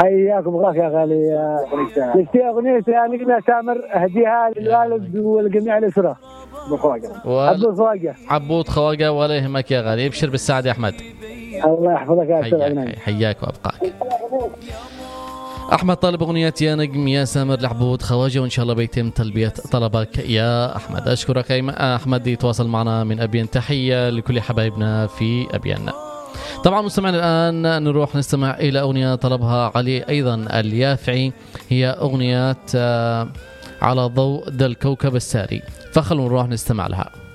حياكم الله يا غالي. نشتي أغنية نجم يا سامر أهديها للوالد والجميع الأسرة. عبود خواجة ولا يهمك يا غالي. ابشر بالسعادة يا أحمد. الله يحفظك يا أستاذ. حياك وأبقاك. أحمد طالب أغنية يا نجم يا سامر لعبود خواجة، وإن شاء الله بيتم تلبية طلبك يا أحمد. أشكرك يا أحمد. يتواصل معنا من أبين. تحية لكل حبايبنا في أبين. طبعا مستمعنا الآن نروح نستمع إلى أغنية طلبها علي أيضا اليافعي، هي أغنية على ضوء ذا الكوكب الساري، فخلونا نروح نستمع لها.